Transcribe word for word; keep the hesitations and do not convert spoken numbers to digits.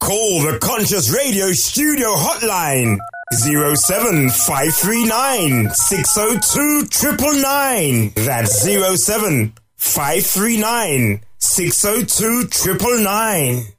Call the Conscious Radio studio hotline zero seven five three nine six zero two nine nine. That's zero seven five three nine six zero two nine nine.